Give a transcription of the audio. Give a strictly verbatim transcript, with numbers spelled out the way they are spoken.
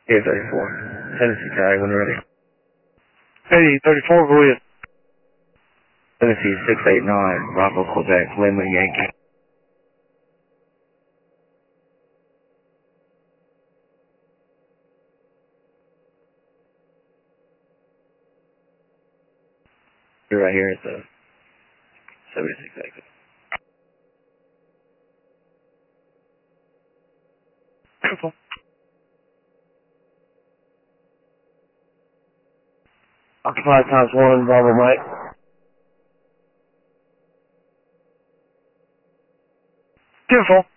A thirty-four. Tennessee tag when ready. Hey, thirty-four, go ahead. Tennessee six eight nine, Bravo, Quebec, Lima, Yankee. You're right here at the seventy-six exit. Beautiful. Occupy times one, Bravo, Mike. Beautiful.